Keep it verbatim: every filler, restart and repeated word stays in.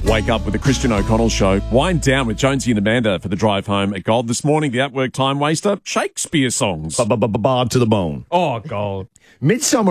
Wake up with the Christian O'Connell Show. Wind down with Jonesy and Amanda for the drive home at Gold. This morning, the At Work Time Waster, Shakespeare songs. Bob to the bone. Oh, God. Midsummer